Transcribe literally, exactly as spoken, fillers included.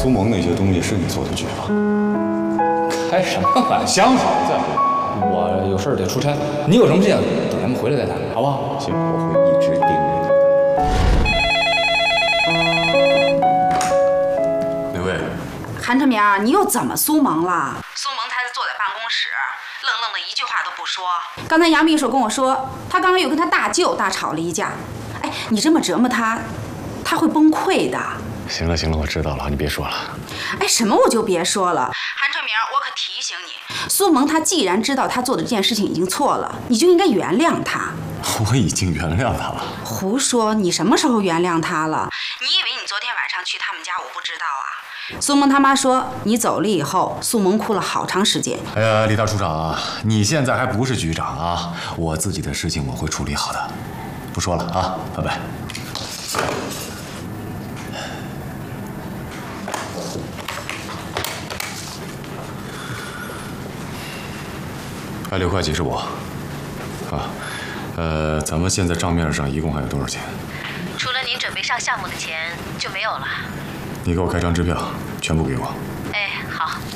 苏萌那些东西是你做的局吧？ 开什么玩笑？ 想好了再回。 我有事儿得出差，你有什么事情等咱们回来再谈，好不好？ 行，我会一直盯着你。哪位？ 韩成明，你又怎么苏萌了？苏萌她坐在办公室，愣愣的一句话都不说。刚才杨秘书跟我说，他刚刚又跟他大舅大吵了一架。哎，你这么折磨他，他会崩溃的。 行了行了，我知道了，你别说了。 哎，什么我就别说了。韩成明，我可提醒你，苏萌她既然知道她做的这件事情已经错了，你就应该原谅她。 我已经原谅他了。 胡说！你什么时候原谅他了？你以为你昨天晚上去他们家我不知道啊？苏萌他妈说你走了以后，苏萌哭了好长时间。 哎呀，李大处长啊，你现在还不是局长啊，我自己的事情我会处理好的，不说了啊，拜拜。哎，六块几是我，啊，呃，咱们现在账面上一共还有多少钱？ 除了您准备上项目的钱就没有了。 你给我开张支票，全部给我。 哎，好。